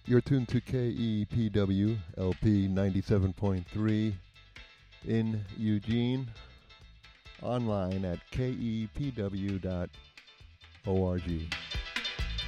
You're tuned to KEPW LP 97.3 in Eugene, online at kepw.org.